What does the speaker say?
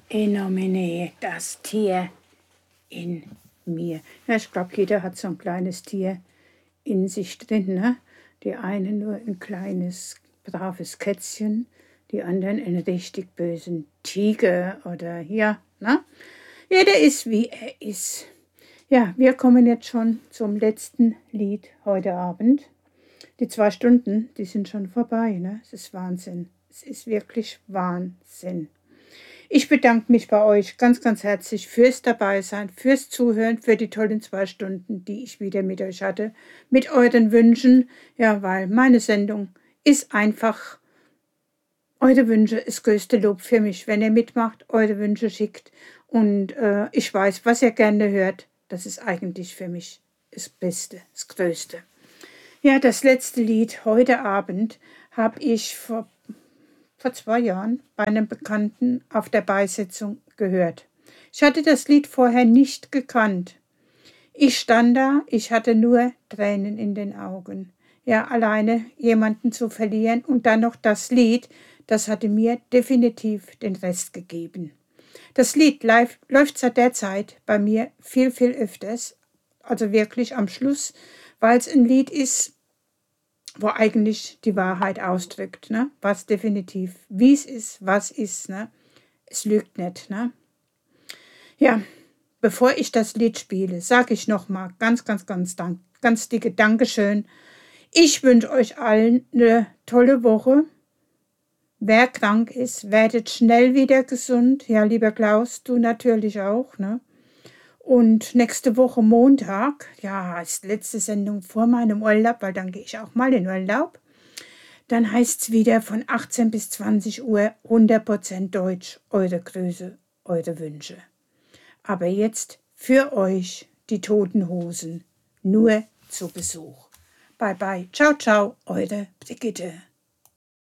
Enomine, das Tier in mir. Ja, ich glaube, jeder hat so ein kleines Tier in sich drin. Ne? Die einen nur ein kleines, braves Kätzchen, die anderen einen richtig bösen Tiger oder ja, ne? Jeder ist, wie er ist. Ja, wir kommen jetzt schon zum letzten Lied heute Abend. Die 2 Stunden, die sind schon vorbei. Ne? Es ist Wahnsinn. Es ist wirklich Wahnsinn. Ich bedanke mich bei euch ganz, ganz herzlich fürs Dabeisein, fürs Zuhören, für die tollen 2 Stunden, die ich wieder mit euch hatte, mit euren Wünschen. Ja, weil meine Sendung ist einfach, eure Wünsche ist größte Lob für mich, wenn ihr mitmacht, eure Wünsche schickt. Und ich weiß, was ihr gerne hört, das ist eigentlich für mich das Beste, das Größte. Ja, das letzte Lied heute Abend habe ich vor 2 Jahren bei einem Bekannten auf der Beisetzung gehört. Ich hatte das Lied vorher nicht gekannt. Ich stand da, ich hatte nur Tränen in den Augen. Ja, alleine jemanden zu verlieren und dann noch das Lied, das hatte mir definitiv den Rest gegeben. Das Lied läuft seit der Zeit bei mir viel, viel öfters, also wirklich am Schluss, weil es ein Lied ist, wo eigentlich die Wahrheit ausdrückt, ne? Was definitiv, wie es ist, was ist, ne? Es lügt nicht, ne? Ja, bevor ich das Lied spiele, sage ich nochmal ganz dicke Dankeschön. Ich wünsche euch allen eine tolle Woche. Wer krank ist, werdet schnell wieder gesund. Ja, lieber Klaus, du natürlich auch, ne? Und nächste Woche Montag, ja, ist letzte Sendung vor meinem Urlaub, weil dann gehe ich auch mal in Urlaub. Dann heißt es wieder von 18 bis 20 Uhr 100% Deutsch, eure Grüße, eure Wünsche. Aber jetzt für euch die Toten Hosen, nur zu Besuch. Bye bye, ciao, ciao, eure Brigitte.